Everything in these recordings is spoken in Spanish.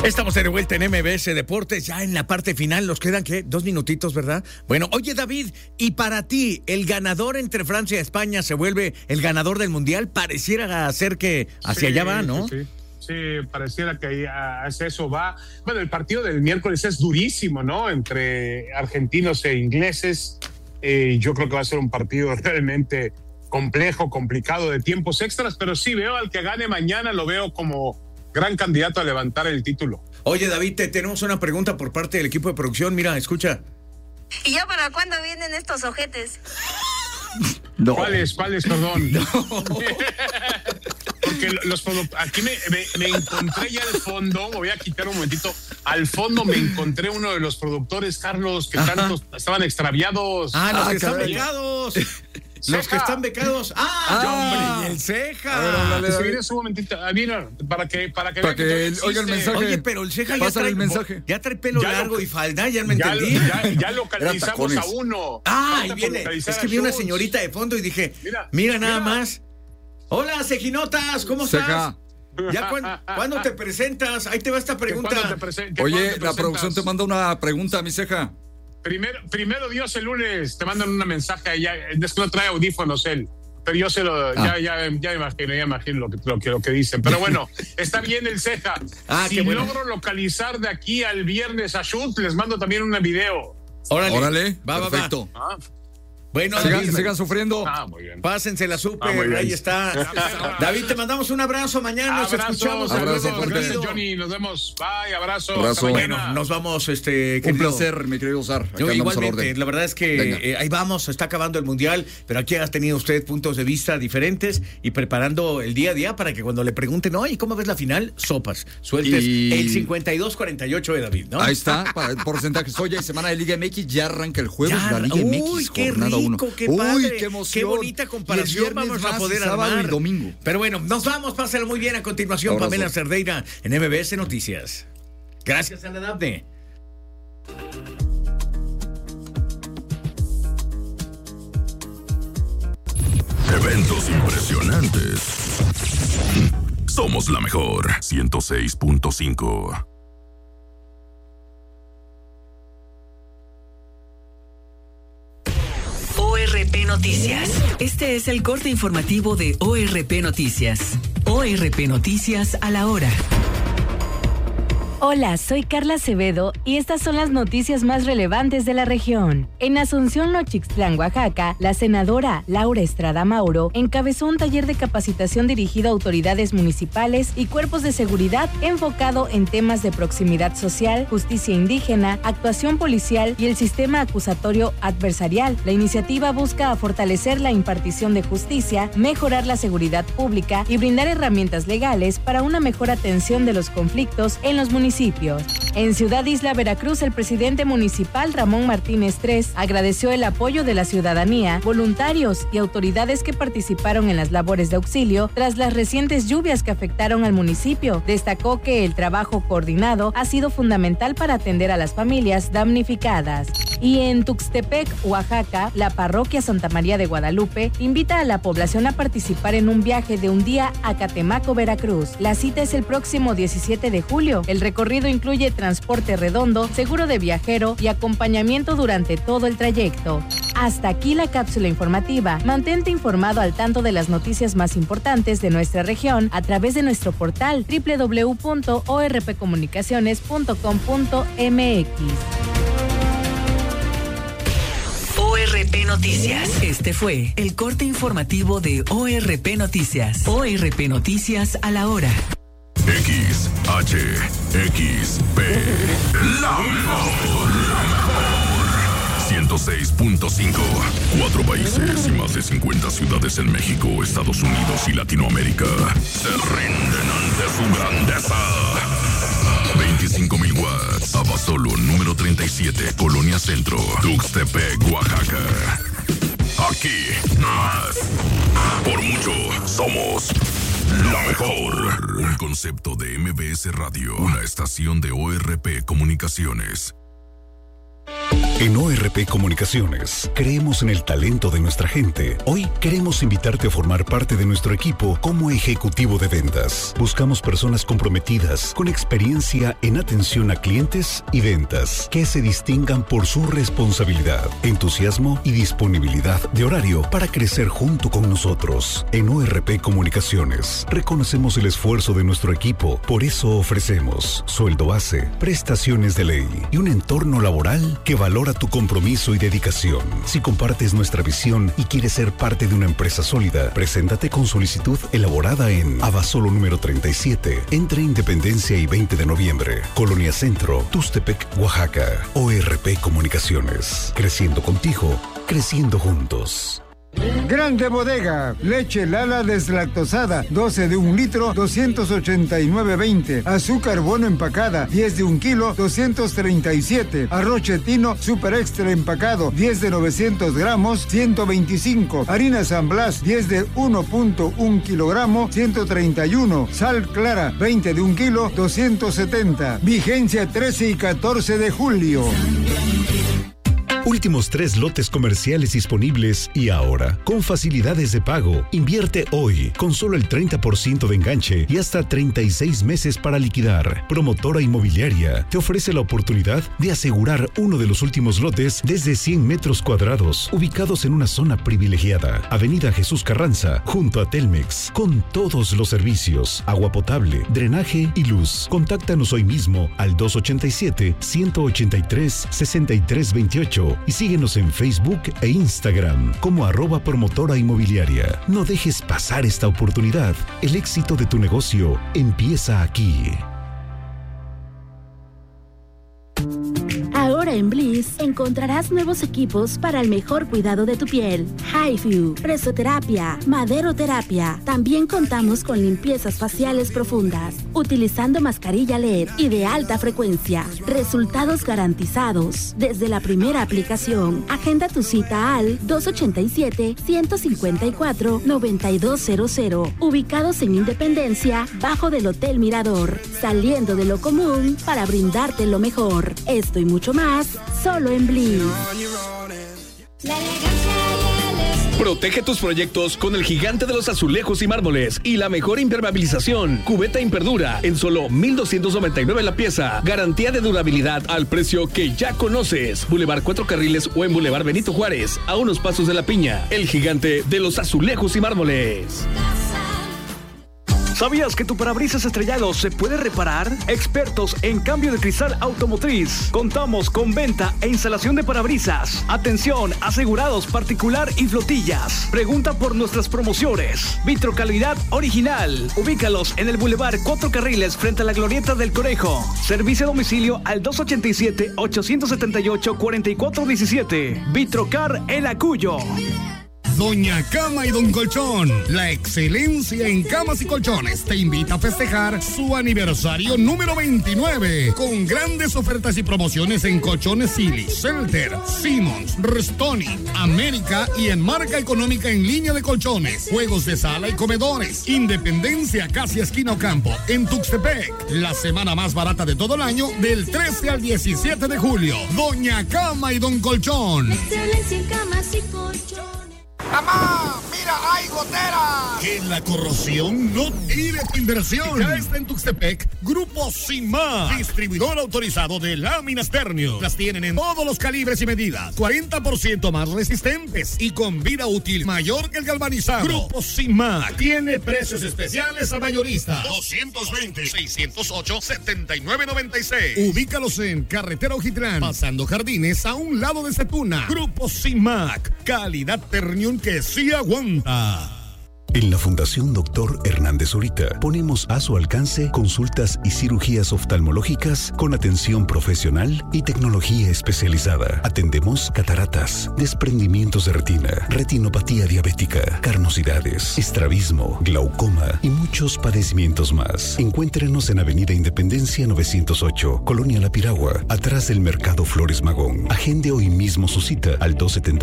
Estamos de vuelta en MBS Deportes, ya en la parte final, nos quedan, ¿qué? 2 minutitos, ¿verdad? Bueno, oye David, y para ti, ¿el ganador entre Francia y España se vuelve el ganador del Mundial? Pareciera ser que hacia allá va, ¿no? Sí, pareciera que hacia eso va. Bueno, el partido del miércoles es durísimo, ¿no? Entre argentinos e ingleses. Yo creo que va a ser un partido realmente complejo, complicado, de tiempos extras, pero sí veo al que gane mañana, lo veo como gran candidato a levantar el título. Oye, David, tenemos una pregunta por parte del equipo de producción. Mira, escucha. ¿Y ya para cuándo vienen estos ojetes? No. ¿Cuáles, perdón? No. Porque aquí me encontré ya al fondo, me voy a quitar un momentito, al fondo me encontré uno de los productores, Carlos, que tantos estaban extraviados. Los que están becados. Los que están becados. ¡Hombre! Y el Ceja. Si vienes un momentito, mira, para que oiga el mensaje. Oye, pero el Ceja ya trae pelo largo y falda, ya me entendí. Ya localizamos a uno. Ahí viene. Es que vi una señorita de fondo y dije, mira nada más. Hola, Cejinotas, ¿cómo estás? ¿Ya cuándo te presentas? Ahí te va esta pregunta. Oye, la producción te manda una pregunta, mi Ceja. Primero Dios, el lunes te mandan un mensaje allá, es que no trae audífonos él, pero yo se lo ya imagino lo que dicen, pero bueno, está bien el Ceja. Si logro localizar de aquí al viernes a Schultz, les mando también un video. Órale, perfecto. Bueno, sigan sufriendo. Muy bien. Pásensela súper, ahí está. David, te mandamos un abrazo mañana, nos escuchamos. Abrazo fuerte. Gracias, Johnny, nos vemos. Bye, abrazo. Bueno, nos vamos, un placer, mi querido Zar. Igualmente, la verdad es que ahí vamos, está acabando el Mundial, pero aquí ha tenido usted puntos de vista diferentes y preparando el día a día para que cuando le pregunten, oye, ¿cómo ves la final? Sopas, sueltes el 52-48 de David, ¿no? Ahí está, porcentajes. Oye, semana de Liga MX, ya arranca el jueves la Liga MX. Uy, qué rico. Qué padre, qué emoción, qué bonita comparación vamos a poder armar. Y domingo. Pero bueno, nos vamos, pásalo muy bien. A continuación, Pamela Cerdeira en MBS Noticias. Gracias a la Dafne. Eventos impresionantes. Somos la mejor 106.5. ORP Noticias. Este es el corte informativo de ORP Noticias. ORP Noticias a la hora. Hola, soy Carla Acevedo y estas son las noticias más relevantes de la región. En Asunción, Nochixtlán, Oaxaca, la senadora Laura Estrada Mauro encabezó un taller de capacitación dirigido a autoridades municipales y cuerpos de seguridad enfocado en temas de proximidad social, justicia indígena, actuación policial y el sistema acusatorio adversarial. La iniciativa busca fortalecer la impartición de justicia, mejorar la seguridad pública y brindar herramientas legales para una mejor atención de los conflictos en los municipios. En Ciudad Isla, Veracruz, el presidente municipal Ramón Martínez III agradeció el apoyo de la ciudadanía, voluntarios y autoridades que participaron en las labores de auxilio tras las recientes lluvias que afectaron al municipio. Destacó que el trabajo coordinado ha sido fundamental para atender a las familias damnificadas. Y en Tuxtepec, Oaxaca, la parroquia Santa María de Guadalupe invita a la población a participar en un viaje de un día a Catemaco, Veracruz. La cita es el próximo 17 de julio. El recorrido incluye transporte redondo, seguro de viajero y acompañamiento durante todo el trayecto. Hasta aquí la cápsula informativa. Mantente informado al tanto de las noticias más importantes de nuestra región a través de nuestro portal www.orpcomunicaciones.com.mx. ORP Noticias. Este fue el corte informativo de ORP Noticias. ORP Noticias a la hora. XHXP. La mejor. 106.5. 4 países y más de 50 ciudades en México, Estados Unidos y Latinoamérica se rinden ante su grandeza. 25,000 watts. Abasolo, número 37, Colonia Centro, Tuxtepec, Oaxaca. Aquí, más. Por mucho, somos la mejor. Un concepto de MBS Radio, una estación de ORP Comunicaciones. En ORP Comunicaciones, creemos en el talento de nuestra gente. Hoy queremos invitarte a formar parte de nuestro equipo como ejecutivo de ventas. Buscamos personas comprometidas, con experiencia en atención a clientes y ventas, que se distingan por su responsabilidad, entusiasmo y disponibilidad de horario para crecer junto con nosotros. En ORP Comunicaciones, reconocemos el esfuerzo de nuestro equipo. Por eso ofrecemos sueldo base, prestaciones de ley y un entorno laboral que valora tu compromiso y dedicación. Si compartes nuestra visión y quieres ser parte de una empresa sólida, preséntate con solicitud elaborada en Abasolo número 37, entre Independencia y 20 de noviembre, Colonia Centro, Tuxtepec, Oaxaca. ORP Comunicaciones. Creciendo contigo, creciendo juntos. Grande Bodega, leche Lala deslactosada, 12 de 1 litro, 289.20. Azúcar Bueno empacada, 10 de 1 kilo, 237. Arroz Chetino Super Extra empacado, 10 de 900 gramos, 125. Harina San Blas, 10 de 1.1 kilogramo, 131. Sal Clara, 20 de 1 kilo, 270. Vigencia 13 y 14 de julio. Últimos 3 lotes comerciales disponibles y ahora, con facilidades de pago. Invierte hoy, con solo el 30% de enganche y hasta 36 meses para liquidar. Promotora Inmobiliaria te ofrece la oportunidad de asegurar uno de los últimos lotes desde 100 metros cuadrados, ubicados en una zona privilegiada. Avenida Jesús Carranza, junto a Telmex, con todos los servicios, agua potable, drenaje y luz. Contáctanos hoy mismo al 287-183-6328 y síguenos en Facebook e Instagram como @promotora inmobiliaria. No dejes pasar esta oportunidad. El éxito de tu negocio empieza aquí. Ahora en Bliss encontrarás nuevos equipos para el mejor cuidado de tu piel. HiFu, presoterapia, maderoterapia. También contamos con limpiezas faciales profundas, utilizando mascarilla LED y de alta frecuencia. Resultados garantizados desde la primera aplicación. Agenda tu cita al 287-154-9200. Ubicados en Independencia, bajo del Hotel Mirador. Saliendo de lo común para brindarte lo mejor. Esto y mucho más, solo en Bliss. Protege tus proyectos con el gigante de los azulejos y mármoles y la mejor impermeabilización. Cubeta Imperdura en solo 1,299 la pieza. Garantía de durabilidad al precio que ya conoces. Boulevard 4 Carriles o en Boulevard Benito Juárez, a unos pasos de La Piña. El gigante de los azulejos y mármoles. ¿Sabías que tu parabrisas estrellado se puede reparar? Expertos en cambio de cristal automotriz. Contamos con venta e instalación de parabrisas. Atención, asegurados particular y flotillas. Pregunta por nuestras promociones. Vitrocalidad original. Ubícalos en el Boulevard 4 Carriles frente a la Glorieta del Conejo. Servicio a domicilio al 287-878-4417. Vitrocar El Acuyo. Doña Cama y Don Colchón, la excelencia en camas y colchones, te invita a festejar su aniversario número 29 con grandes ofertas y promociones en colchones Silly, Shelter, Simmons, Restoni, América y en marca económica en línea de colchones, juegos de sala y comedores. Independencia, casi esquina Ocampo, en Tuxtepec. La semana más barata de todo el año, del 13 al 17 de julio. Doña Cama y Don Colchón. Excelencia en camas y colchones. ¡Mamá! ¡Mira, hay goteras! Que la corrosión no tire tu inversión. Ya está en Tuxtepec Grupo Simar, distribuidor autorizado de láminas Ternium. Las tienen en todos los calibres y medidas, 40% más resistentes y con vida útil mayor que el galvanizado. Grupo Simar tiene precios especiales a mayorista. 220-608-7996. Ubícalos en Carretera Ojitlán, pasando Jardines, a un lado de Setuna. Grupo Simac, calidad Ternium que sí aguanta. En la Fundación Dr. Hernández Zurita ponemos a su alcance consultas y cirugías oftalmológicas con atención profesional y tecnología especializada. Atendemos cataratas, desprendimientos de retina, retinopatía diabética, carnosidades, estrabismo, glaucoma y muchos padecimientos más. Encuéntrenos en Avenida Independencia 908, Colonia La Piragua, atrás del Mercado Flores Magón. Agende hoy mismo su cita al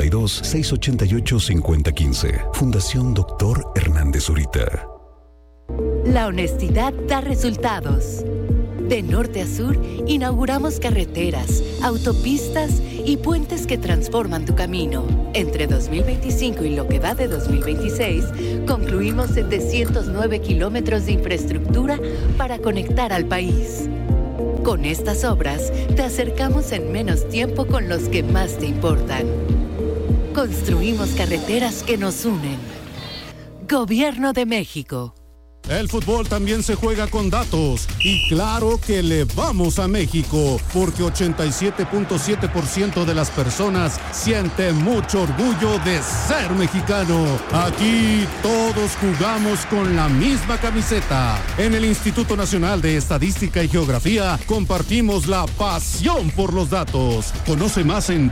272-688-5015. Fundación Dr. Hernández Zurita. La honestidad da resultados. De norte a sur, inauguramos carreteras, autopistas y puentes que transforman tu camino. Entre 2025 y lo que va de 2026, concluimos 709 kilómetros de infraestructura para conectar al país. Con estas obras, te acercamos en menos tiempo con los que más te importan. Construimos carreteras que nos unen. Gobierno de México. El fútbol también se juega con datos y claro que le vamos a México porque 87.7% de las personas siente mucho orgullo de ser mexicano. Aquí todos jugamos con la misma camiseta. En el Instituto Nacional de Estadística y Geografía compartimos la pasión por los datos. Conoce más en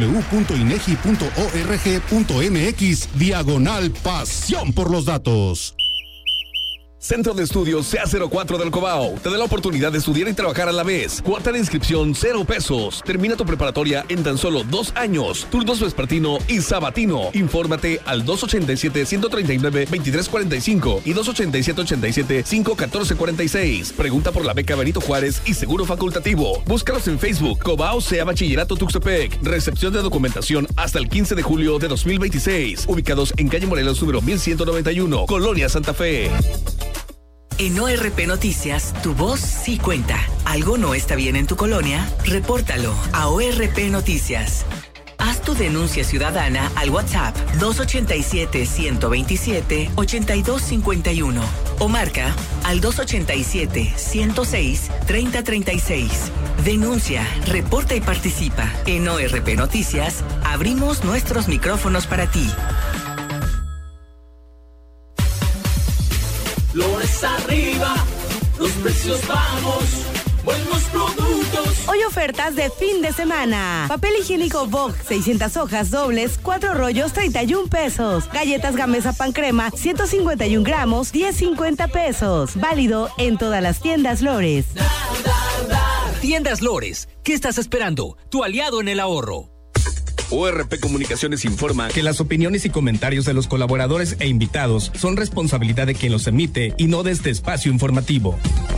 www.inegi.org.mx/pasión por los datos. Centro de Estudios CA04 del Cobao te da la oportunidad de estudiar y trabajar a la vez. Cuota de inscripción 0 pesos. Termina tu preparatoria en tan solo 2 años. Turnos vespertino y sabatino. Infórmate al 287-139-2345 y 287-87-51446. Pregunta por la beca Benito Juárez y seguro facultativo. Búscalos en Facebook. Cobao CA Bachillerato Tuxtepec. Recepción de documentación hasta el 15 de julio de 2026. Ubicados en calle Morelos número 1191, Colonia Santa Fe. En ORP Noticias, tu voz sí cuenta. ¿Algo no está bien en tu colonia? Repórtalo a ORP Noticias. Haz tu denuncia ciudadana al WhatsApp 287-127-8251 o marca al 287-106-3036. Denuncia, reporta y participa. En ORP Noticias, abrimos nuestros micrófonos para ti. Flores arriba, los precios bajos, buenos productos. Hoy ofertas de fin de semana. Papel higiénico Vogue, 600 hojas dobles, 4 rollos, 31 pesos. Galletas Gamesa Pan Crema, 151 gramos, 10.50 pesos. Válido en todas las tiendas Lores. Tiendas Lores, ¿qué estás esperando? Tu aliado en el ahorro. ORP Comunicaciones informa que las opiniones y comentarios de los colaboradores e invitados son responsabilidad de quien los emite y no de este espacio informativo.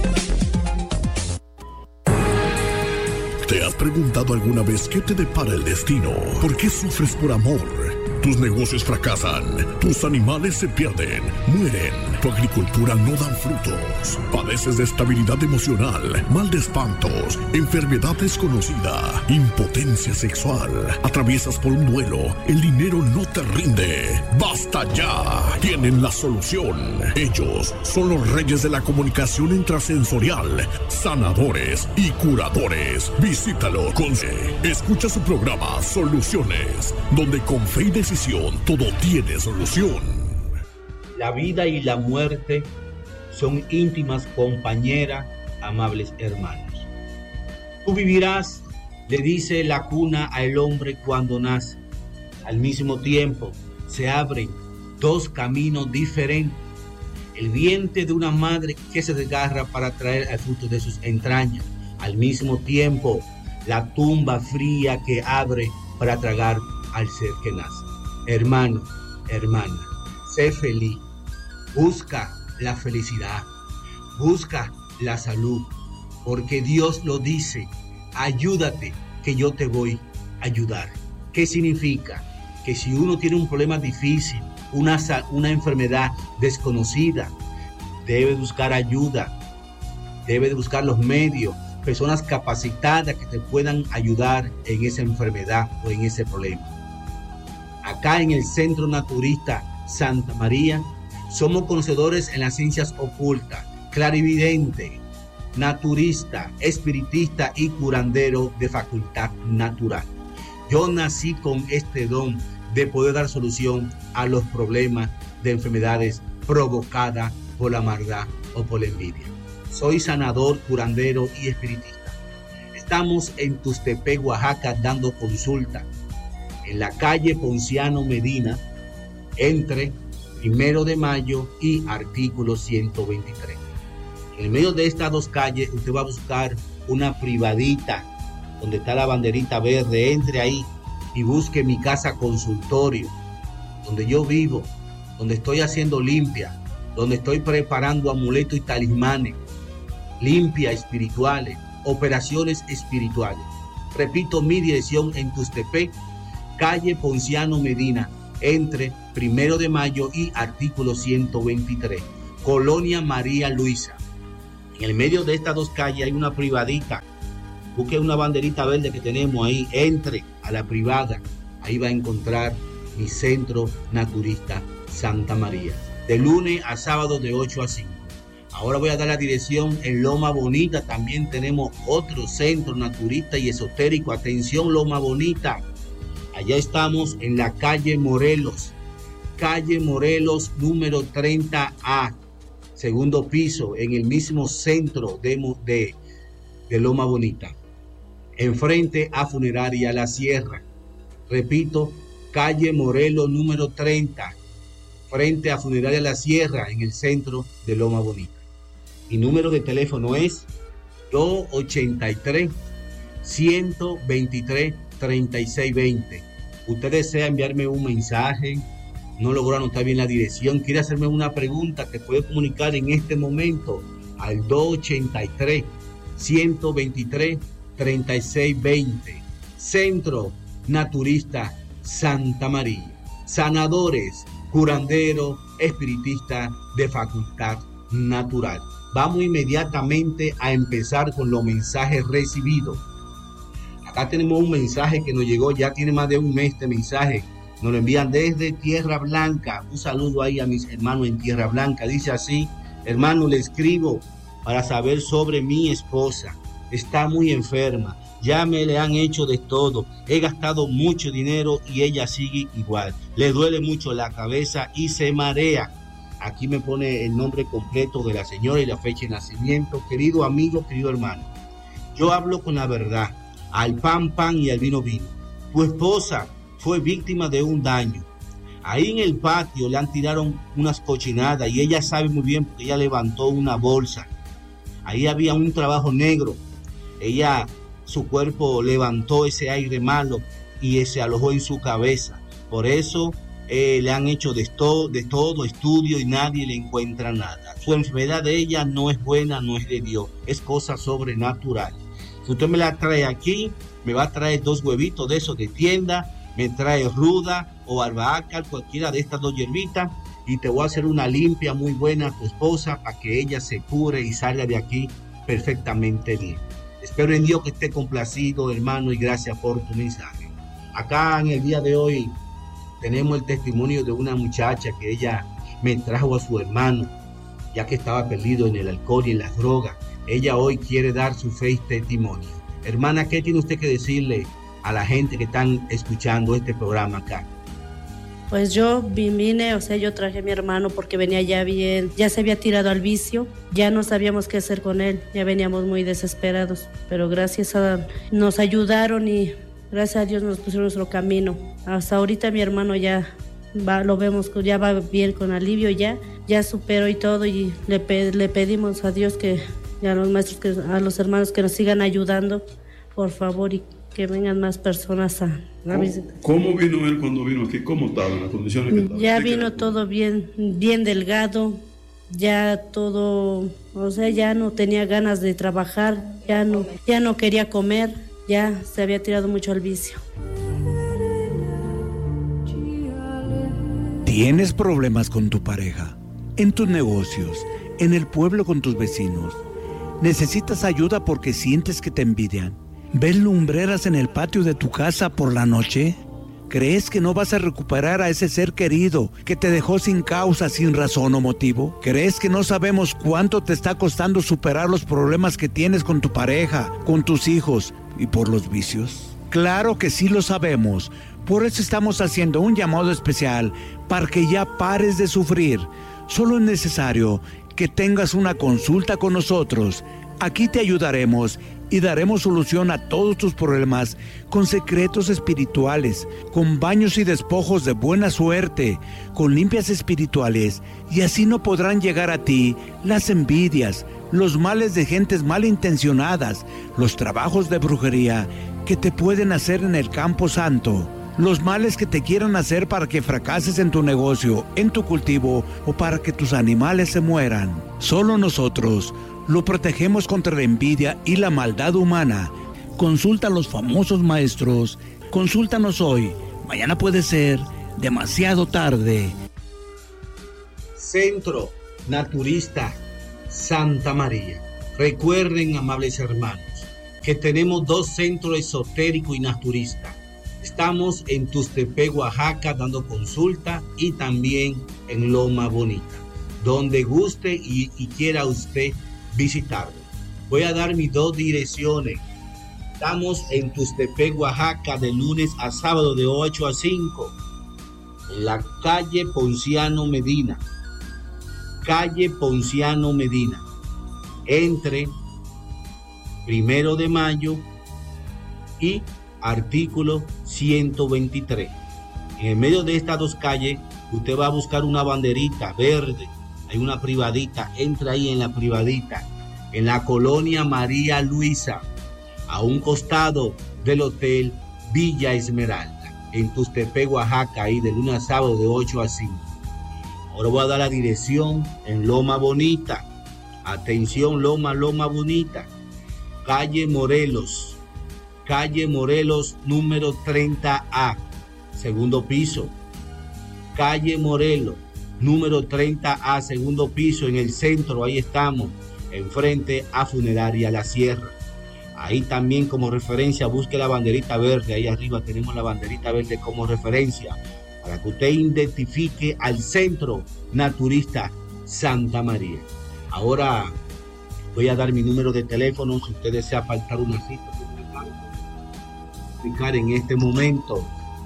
¿Te has preguntado alguna vez qué te depara el destino? ¿Por qué sufres por amor? Tus negocios fracasan, tus animales se pierden, mueren, tu agricultura no da frutos, padeces de estabilidad emocional, mal de espantos, enfermedad desconocida, impotencia sexual, atraviesas por un duelo, el dinero no te rinde. ¡Basta ya! Tienen la solución. Ellos son los reyes de la comunicación intrasensorial, sanadores y curadores. Visítalo con escucha su programa Soluciones, donde con fe y decisión todo tiene solución. La vida y la muerte son íntimas compañeras, amables hermanos. Tú vivirás, le dice la cuna al hombre cuando nace. Al mismo tiempo se abren dos caminos diferentes. El vientre de una madre que se desgarra para traer el fruto de sus entrañas. Al mismo tiempo, la tumba fría que abre para tragar al ser que nace. Hermano, hermana, sé feliz. Busca la felicidad. Busca la salud. Porque Dios lo dice. Ayúdate, que yo te voy a ayudar. ¿Qué significa? Que si uno tiene un problema difícil, una enfermedad desconocida, debe buscar ayuda. Debe buscar los medios, personas capacitadas que te puedan ayudar en esa enfermedad o en ese problema. Acá en el Centro Naturista Santa María, somos conocedores en las ciencias ocultas, clarividente, naturista, espiritista y curandero de facultad natural. Yo nací con este don de poder dar solución a los problemas de enfermedades provocadas por la maldad o por la envidia. Soy sanador, curandero y espiritista. Estamos en Tuxtepec, Oaxaca, dando consulta en la calle Ponciano Medina, entre 1 de Mayo y artículo 123. En el medio de estas dos calles, usted va a buscar una privadita, donde está la banderita verde, entre ahí y busque mi casa consultorio, donde yo vivo, donde estoy haciendo limpia, donde estoy preparando amuletos y talismanes, limpia espirituales, operaciones espirituales. Repito, mi dirección en Tustepec, calle Ponciano Medina, entre 1 de Mayo y artículo 123, Colonia María Luisa. En el medio de estas dos calles hay una privadita. Busque una banderita verde que tenemos ahí, entre a la privada. Ahí va a encontrar mi centro naturista Santa María, de lunes a sábado de 8 a 5. Ahora voy a dar la dirección en Loma Bonita. También tenemos otro centro naturista y esotérico. Atención, Loma Bonita. Allá estamos en la calle Morelos número 30A, segundo piso, en el mismo centro de Loma Bonita, enfrente a Funeraria La Sierra. Repito, calle Morelos número 30, frente a Funeraria La Sierra, en el centro de Loma Bonita. Mi número de teléfono es 283-123-3620. Usted desea enviarme un mensaje, no logró anotar bien la dirección, quiere hacerme una pregunta, te puede comunicar en este momento al 283-123-3620. Centro Naturista Santa María. Sanadores, curandero, espiritista de facultad natural. Vamos inmediatamente a empezar con los mensajes recibidos. Acá tenemos un mensaje que nos llegó, ya tiene más de un mes este mensaje. Nos lo envían desde Tierra Blanca. Un saludo ahí a mis hermanos en Tierra Blanca. Dice así: hermano, le escribo para saber sobre mi esposa. Está muy enferma. Ya me le han hecho de todo. He gastado mucho dinero y ella sigue igual. Le duele mucho la cabeza y se marea. Aquí me pone el nombre completo de la señora y la fecha de nacimiento. Querido amigo, querido hermano, yo hablo con la verdad. Al pan, pan y al vino, vino. Tu esposa fue víctima de un daño. Ahí en el patio le han tirado unas cochinadas y ella sabe muy bien porque ella levantó una bolsa. Ahí había un trabajo negro. Su cuerpo levantó ese aire malo y se alojó en su cabeza. Por eso le han hecho de todo estudio y nadie le encuentra nada. Su enfermedad de ella no es buena, no es de Dios, es cosa sobrenatural. Si usted me la trae aquí, me va a traer 2 huevitos de esos de tienda, me trae ruda o albahaca, cualquiera de estas 2 hierbitas, y te voy a hacer una limpia muy buena a tu esposa para que ella se cure y salga de aquí perfectamente bien. Espero en Dios que esté complacido, hermano, y gracias por tu mensaje. Acá en el día de hoy tenemos el testimonio de una muchacha que ella me trajo a su hermano, ya que estaba perdido en el alcohol y en las drogas. Ella hoy quiere dar su fe y testimonio. Hermana, ¿qué tiene usted que decirle a la gente que están escuchando este programa acá? Pues yo vine, yo traje a mi hermano porque venía ya bien, ya se había tirado al vicio, ya no sabíamos qué hacer con él, ya veníamos muy desesperados, pero nos ayudaron y gracias a Dios nos pusieron nuestro camino. Hasta ahorita mi hermano ya lo vemos, ya va bien con alivio, ya superó y todo, y le pedimos a Dios y a los maestros, a los hermanos que nos sigan ayudando, por favor, y que vengan más personas a visitar. ¿Cómo vino él cuando vino aquí? ¿Cómo estaba en las condiciones que estaba? Ya vino todo bien delgado, ya todo, ya no tenía ganas de trabajar, ya no quería comer, ya se había tirado mucho al vicio. ¿Tienes problemas con tu pareja, en tus negocios, en el pueblo con tus vecinos? ¿Necesitas ayuda porque sientes que te envidian? ¿Ves lumbreras en el patio de tu casa por la noche? ¿Crees que no vas a recuperar a ese ser querido que te dejó sin causa, sin razón o motivo? ¿Crees que no sabemos cuánto te está costando superar los problemas que tienes con tu pareja, con tus hijos y por los vicios? Claro que sí lo sabemos. Por eso estamos haciendo un llamado especial para que ya pares de sufrir. Solo es necesario que tengas una consulta con nosotros. Aquí te ayudaremos y daremos solución a todos tus problemas con secretos espirituales, con baños y despojos de buena suerte, con limpias espirituales, y así no podrán llegar a ti las envidias, los males de gentes malintencionadas, los trabajos de brujería que te pueden hacer en el campo santo, los males que te quieran hacer para que fracases en tu negocio, en tu cultivo o para que tus animales se mueran. Solo nosotros lo protegemos contra la envidia y la maldad humana. Consulta a los famosos maestros. Consúltanos hoy. Mañana puede ser demasiado tarde. Centro Naturista Santa María. Recuerden, amables hermanos, que tenemos 2 centros esotéricos y naturistas. Estamos en Tustepec, Oaxaca, dando consulta, y también en Loma Bonita, donde guste y quiera usted visitarlo. Voy a dar mis 2 direcciones. Estamos en Tustepec, Oaxaca, de lunes a sábado de 8 a 5, en la calle Ponciano Medina. Calle Ponciano Medina, entre 1 de Mayo y artículo 123. En el medio de estas 2 calles, usted va a buscar una banderita verde. Hay una privadita, entra ahí en la privadita, en la colonia María Luisa, a un costado del hotel Villa Esmeralda, en Tustepec, Oaxaca, ahí de lunes a sábado de 8 a 5. Ahora voy a dar la dirección en Loma Bonita. Atención, Loma Bonita. Calle Morelos, número 30A, segundo piso. Calle Morelos, número 30A, segundo piso, en el centro. Ahí estamos, enfrente a Funeraria La Sierra. Ahí también como referencia, busque la banderita verde. Ahí arriba tenemos la banderita verde como referencia, para que usted identifique al Centro Naturista Santa María. Ahora voy a dar mi número de teléfono si usted desea faltar una cita. Explicar en este momento: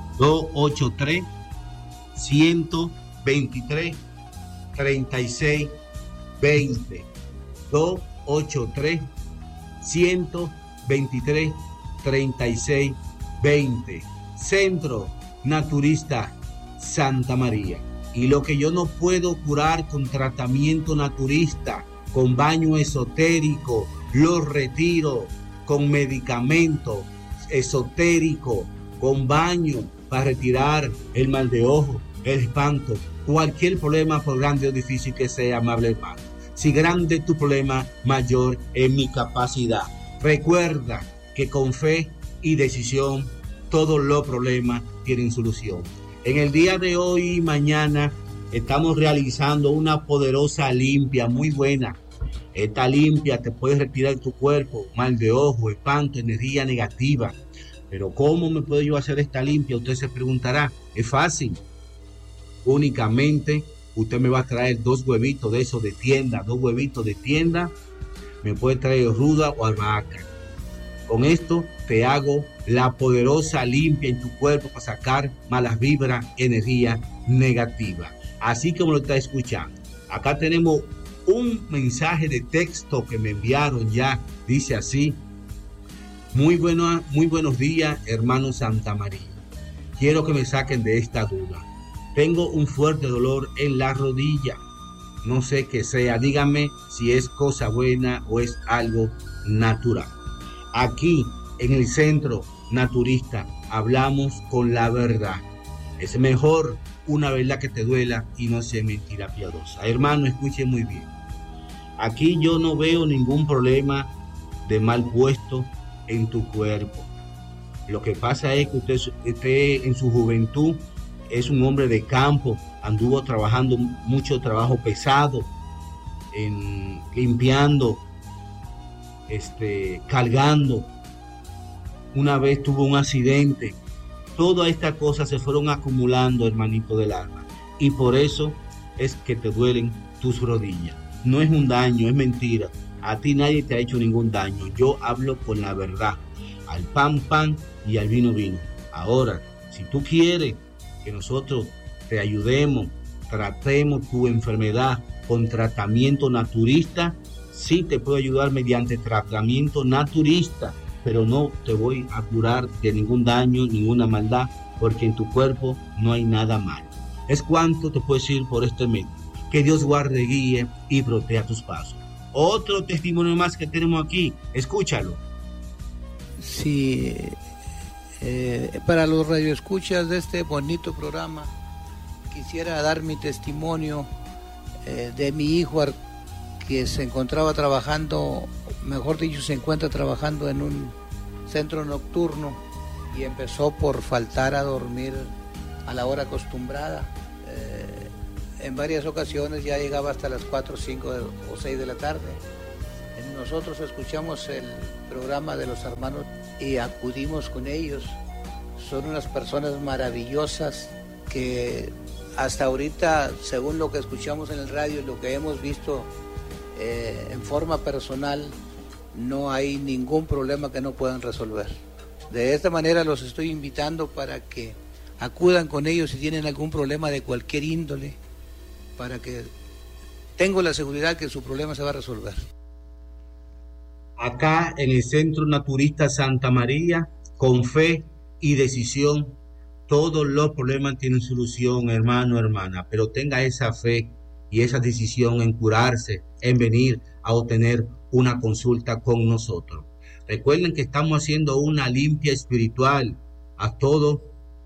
283-123-3620. 283-123-3620. Centro Naturista Santa María. Y lo que yo no puedo curar con tratamiento naturista, con baño esotérico, lo retiro con medicamento esotérico, con baño para retirar el mal de ojo, el espanto, cualquier problema, por grande o difícil que sea, amable hermano. Si grande tu problema, mayor es mi capacidad. Recuerda que con fe y decisión todos los problemas tienen solución. En el día de hoy y mañana estamos realizando una poderosa limpia muy buena. Esta limpia te puede retirar tu cuerpo, mal de ojo, espanto, energía negativa. Pero ¿cómo me puedo yo hacer esta limpia? Usted se preguntará. Es fácil. Únicamente usted me va a traer 2 huevitos de esos de tienda, 2 huevitos de tienda. Me puede traer ruda o albahaca. Con esto te hago la poderosa limpia en tu cuerpo para sacar malas vibras, energía negativa. Así como lo está escuchando. Acá tenemos un mensaje de texto que me enviaron ya. Dice así: muy buenos días, hermano Santa María. Quiero que me saquen de esta duda. Tengo un fuerte dolor en la rodilla. No sé qué sea. Dígame si es cosa buena o es algo natural. Aquí en el Centro Naturista hablamos con la verdad. Es mejor una verdad que te duela y no sea mentira piadosa. Hermano, escuche muy bien. Aquí yo no veo ningún problema de mal puesto en tu cuerpo. Lo que pasa es que usted en su juventud es un hombre de campo, anduvo trabajando mucho trabajo pesado, limpiando, cargando. Una vez tuvo un accidente. Todas estas cosas se fueron acumulando, hermanito del alma, y por eso es que te duelen tus rodillas. No es un daño, es mentira. A ti nadie te ha hecho ningún daño. Yo hablo con la verdad. Al pan, pan, y al vino, vino. Ahora, si tú quieres que nosotros te ayudemos, tratemos tu enfermedad con tratamiento naturista, sí te puedo ayudar mediante tratamiento naturista, pero no te voy a curar de ningún daño, ninguna maldad, porque en tu cuerpo no hay nada malo. Es cuanto te puedo decir por este medio. Que Dios guarde, guíe y proteja tus pasos. Otro testimonio más que tenemos aquí, escúchalo. Sí, para los radioescuchas de este bonito programa, quisiera dar mi testimonio de mi hijo que se encontraba trabajando, mejor dicho, se encuentra trabajando en un centro nocturno y empezó por faltar a dormir a la hora acostumbrada. En varias ocasiones ya llegaba hasta las 4, 5 o 6 de la tarde. Nosotros escuchamos el programa de los hermanos y acudimos con ellos. Son unas personas maravillosas que hasta ahorita, según lo que escuchamos en el radio y lo que hemos visto en forma personal, no hay ningún problema que no puedan resolver. De esta manera los estoy invitando para que acudan con ellos si tienen algún problema de cualquier índole, para que tengo la seguridad que su problema se va a resolver. Acá en el Centro Naturista Santa María, con fe y decisión, todos los problemas tienen solución, hermano, hermana, pero tenga esa fe y esa decisión en curarse, en venir a obtener una consulta con nosotros. Recuerden que estamos haciendo una limpia espiritual a todo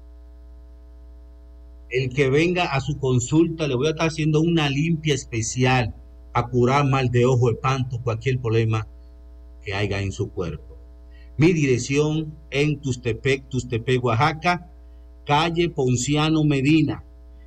el que venga a su consulta. Le voy a estar haciendo una limpia especial a curar mal de ojo, espanto, cualquier problema que haya en su cuerpo. Mi dirección en Tustepec, Oaxaca, calle Ponciano Medina,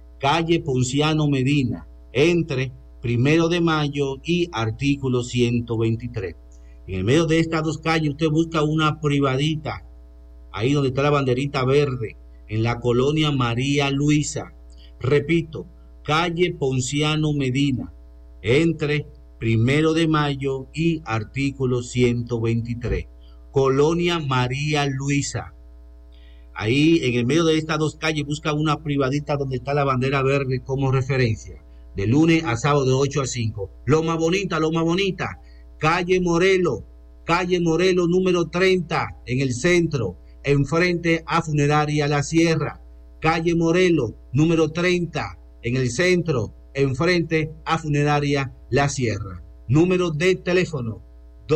entre 1 de Mayo y artículo 123. En el medio de estas dos calles usted busca una privadita, ahí donde está la banderita verde, en la colonia María Luisa. Repito, calle Ponciano Medina, entre 1 de Mayo y artículo 123. Colonia María Luisa. Ahí en el medio de estas dos calles busca una privadita donde está la bandera verde como referencia. De lunes a sábado de 8 a 5. Loma Bonita. Calle Morelo número 30 en el centro, enfrente a Funeraria La Sierra. Calle Morelo número 30 en el centro, enfrente a Funeraria La Sierra. Número de teléfono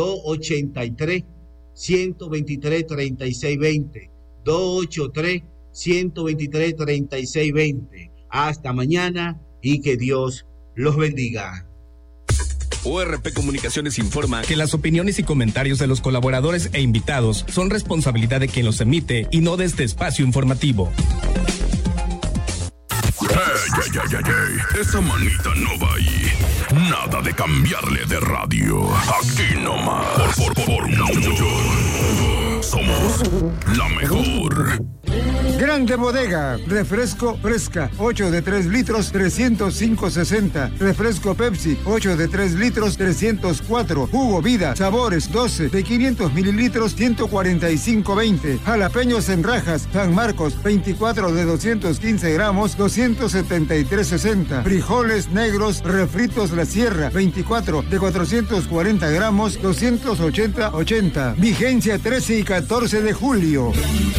283-123-3620. 283-123-3620. Hasta mañana y que Dios los bendiga. ORP Comunicaciones informa que las opiniones y comentarios de los colaboradores e invitados son responsabilidad de quien los emite y no de este espacio informativo. Esa manita no va ahí. Nada de cambiarle de radio. Aquí nomás. Por mucho. Somos la mejor. Grande Bodega, refresco fresca, 8 de 3 litros, 305.60. Refresco Pepsi, 8 de 3 litros, 304. Jugo Vida, sabores, 12 de 500 mililitros, 145.20. Jalapeños en rajas, San Marcos, 24 de 215 gramos, 273.60. Frijoles negros, refritos La Sierra, 24 de 440 gramos, 280.80. Vigencia 13 y 14 de julio.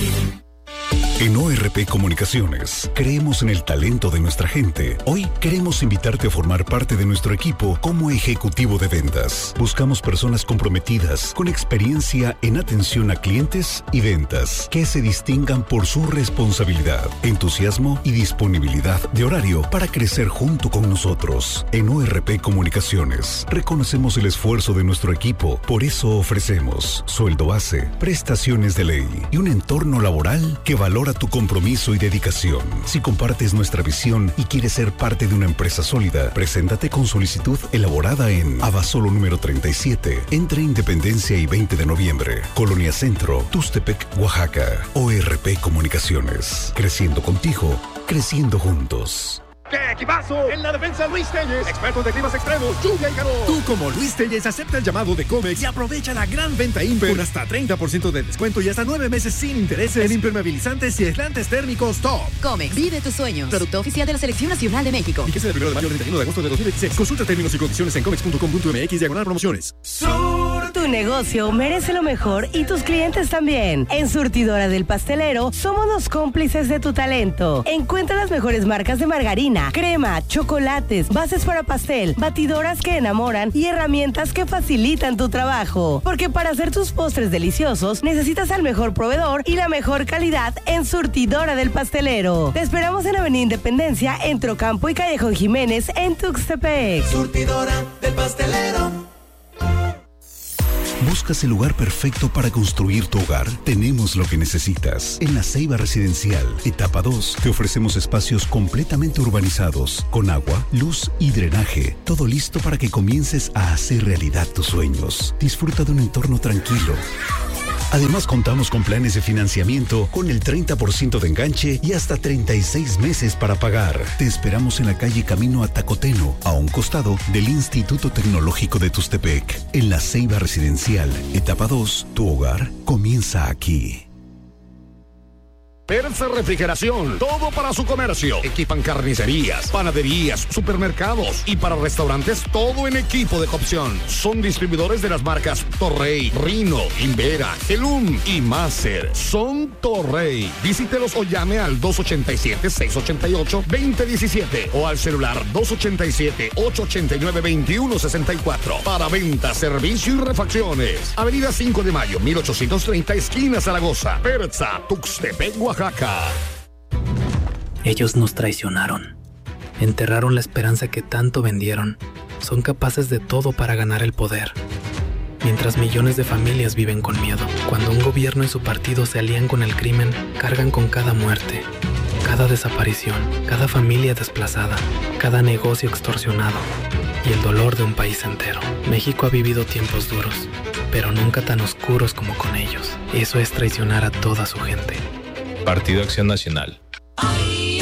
En ORP Comunicaciones, creemos en el talento de nuestra gente. Hoy queremos invitarte a formar parte de nuestro equipo como ejecutivo de ventas. Buscamos personas comprometidas, con experiencia en atención a clientes y ventas, que se distingan por su responsabilidad, entusiasmo y disponibilidad de horario para crecer junto con nosotros. En ORP Comunicaciones, reconocemos el esfuerzo de nuestro equipo. Por eso ofrecemos sueldo base, prestaciones de ley y un entorno laboral que valora tu compromiso y dedicación. Si compartes nuestra visión y quieres ser parte de una empresa sólida, preséntate con solicitud elaborada en Abasolo número 37, entre Independencia y 20 de noviembre, Colonia Centro, Tustepec, Oaxaca. ORP Comunicaciones. Creciendo contigo, creciendo juntos. ¡Qué equipazo! En la defensa, Luis Telles, expertos de climas extremos, lluvia y calor. Tú, como Luis Telles, acepta el llamado de Comex y aprovecha la gran venta Imper con hasta 30% de descuento y hasta 9 meses sin intereses en impermeabilizantes y aislantes térmicos top. Comex, vive tus sueños. Producto oficial de la Selección Nacional de México. Fíjese del 1 de mayo al 31 de agosto de 2026. Consulta términos y condiciones en comex.com.mx/promociones. Tu negocio merece lo mejor y tus clientes también. En Surtidora del Pastelero somos los cómplices de tu talento. Encuentra las mejores marcas de margarina, crema, chocolates, bases para pastel, batidoras que enamoran y herramientas que facilitan tu trabajo. Porque para hacer tus postres deliciosos necesitas al mejor proveedor y la mejor calidad en Surtidora del Pastelero. Te esperamos en Avenida Independencia, entre Ocampo y Callejón Jiménez en Tuxtepec. Surtidora del Pastelero. ¿Buscas el lugar perfecto para construir tu hogar? Tenemos lo que necesitas. En La Ceiba Residencial, etapa 2, te ofrecemos espacios completamente urbanizados, con agua, luz y drenaje. Todo listo para que comiences a hacer realidad tus sueños. Disfruta de un entorno tranquilo. Además, contamos con planes de financiamiento con el 30% de enganche y hasta 36 meses para pagar. Te esperamos en la calle Camino a Tacoteno, a un costado del Instituto Tecnológico de Tustepec. En La Ceiba Residencial, etapa 2, tu hogar comienza aquí. Persa Refrigeración, todo para su comercio. Equipan carnicerías, panaderías, supermercados y para restaurantes todo en equipo de cocción. Son distribuidores de las marcas Torrey, Rino, Invera, Gelum y Master. Son Torrey. Visítelos o llame al 287-688-2017 o al celular 287-889-2164 para venta, servicio y refacciones. Avenida 5 de Mayo, 1830, esquina Zaragoza. Persa, Tuxtepec, Oaxaca. Ellos nos traicionaron. Enterraron la esperanza que tanto vendieron. Son capaces de todo para ganar el poder. Mientras millones de familias viven con miedo. Cuando un gobierno y su partido se alían con el crimen, cargan con cada muerte, cada desaparición, cada familia desplazada, cada negocio extorsionado y el dolor de un país entero. México ha vivido tiempos duros, pero nunca tan oscuros como con ellos. Eso es traicionar a toda su gente. Partido Acción Nacional. Ay,